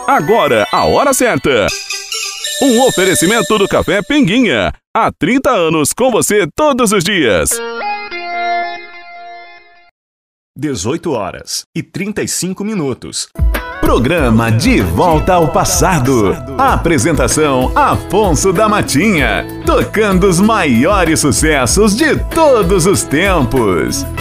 Agora, a hora certa. Um oferecimento do Café Pinguinha. Há 30 anos com você todos os dias. 18h35. Programa De Volta ao Passado. Apresentação Afonso da Matinha. Tocando os maiores sucessos de todos os tempos.